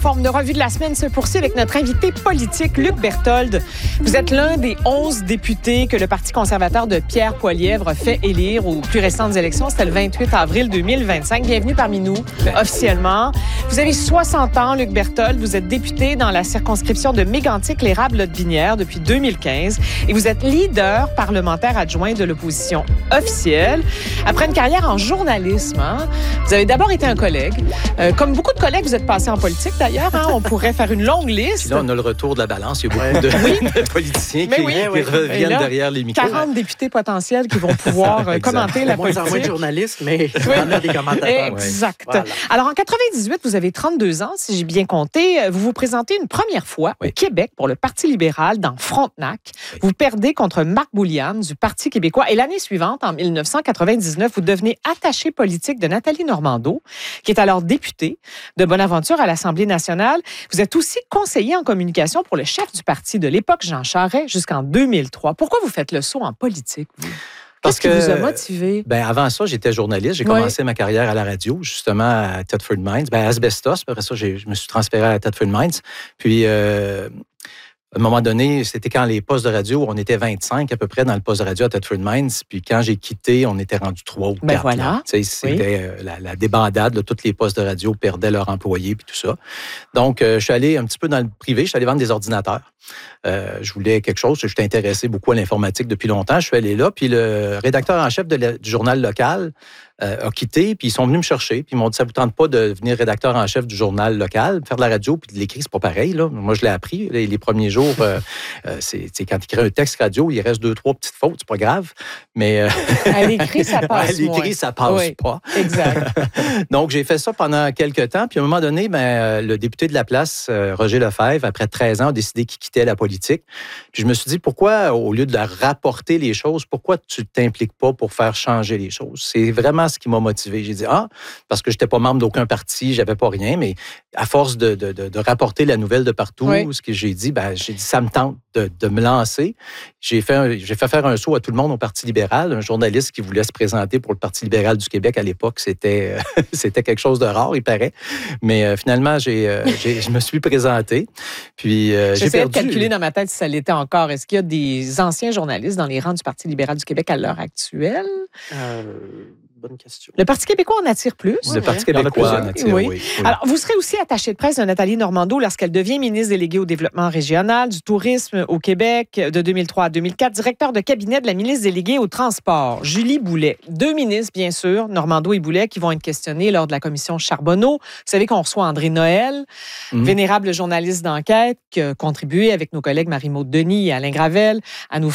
forme de revue de la semaine se poursuit avec notre invité politique, Luc Berthold. Vous êtes l'un des 11 députés que le Parti conservateur de Pierre Poilievre a fait élire aux plus récentes élections. C'était le 28 avril 2025. Bienvenue parmi nous, officiellement. Vous avez 60 ans, Luc Berthold. Vous êtes député dans la circonscription de Mégantic-l'Érable-Lotbinière depuis 2015 et vous êtes leader parlementaire adjoint de l'opposition officielle. Après une carrière en journalisme, vous avez d'abord été un collègue. Comme beaucoup de collègues, vous êtes passé en politique d'ailleurs. On pourrait faire une longue liste. Puis là, on a le retour de la balance. Il y a beaucoup de politiciens qui reviennent là, derrière les micros. 40 députés potentiels qui vont pouvoir commenter la politique. Moins de journalistes, mais il y en a des commentateurs. Exact. Voilà. Alors, en 98, vous avez 32 ans, si j'ai bien compté. Vous vous présentez une première fois au Québec pour le Parti libéral dans Frontenac. Vous perdez contre Marc Bouliane du Parti québécois. Et l'année suivante, en 1999, vous devenez attaché politique de Nathalie Normando, qui est alors députée de Bonaventure à l'Assemblée nationale. Vous êtes aussi conseiller en communication pour le chef du parti de l'époque, Jean Charest, jusqu'en 2003. Pourquoi vous faites le saut en politique, vous? Qu'est-ce qui vous a motivé? Avant ça, j'étais journaliste. J'ai commencé ma carrière à la radio, justement, à Thetford Mines. À Asbestos. Après ça, je me suis transféré à Thetford Mines. Puis, à un moment donné, c'était quand les postes de radio, on était 25 à peu près dans le poste de radio à Thetford Mines. Puis quand j'ai quitté, on était rendu 3 ou 4. Voilà. C'était la débandade. Là, tous les postes de radio perdaient leurs employés puis tout ça. Donc, je suis allé un petit peu dans le privé. Je suis allé vendre des ordinateurs. Je voulais quelque chose. J'étais intéressé beaucoup à l'informatique depuis longtemps. Je suis allé là. Puis le rédacteur en chef du journal local a quitté. Puis ils sont venus me chercher. Puis ils m'ont dit, ça ne vous tente pas de devenir rédacteur en chef du journal local, faire de la radio puis de l'écrit, c'est pas pareil. Là. Moi, je l'ai appris. Les premiers jours, c'est quand tu écris un texte radio, il reste 2-3 petites fautes. C'est pas grave. Mais à l'écrit, ça passe. À l'écrit, ça passe pas. Exact. Donc, j'ai fait ça pendant quelques temps. Puis à un moment donné, le député de la place, Roger Lefebvre, après 13 ans, a décidé qu'il quittait la politique. Puis je me suis dit, pourquoi, au lieu de rapporter les choses, pourquoi tu ne t'impliques pas pour faire changer les choses? C'est vraiment ce qui m'a motivé. J'ai dit, parce que je n'étais pas membre d'aucun parti, je n'avais pas rien, mais à force de rapporter la nouvelle de partout, ce que j'ai dit, ça me tente de me lancer. J'ai fait faire un saut à tout le monde au Parti libéral. Un journaliste qui voulait se présenter pour le Parti libéral du Québec à l'époque, c'était quelque chose de rare, il paraît. Mais finalement, je me suis présenté. Puis j'ai perdu. De calculer dans ma tête si ça l'était encore. Est-ce qu'il y a des anciens journalistes dans les rangs du Parti libéral du Québec à l'heure actuelle? Bonne question. Le Parti québécois en attire plus. Le Parti québécois en attire, oui. Alors, vous serez aussi attaché de presse de Nathalie Normando lorsqu'elle devient ministre déléguée au développement régional, du tourisme au Québec de 2003 à 2004, directeur de cabinet de la ministre déléguée au transport, Julie Boulet. 2 ministres, bien sûr, Normando et Boulet, qui vont être questionnés lors de la commission Charbonneau. Vous savez qu'on reçoit André Noël, vénérable journaliste d'enquête, qui a contribué avec nos collègues Marie-Maude Denis et Alain Gravel à nous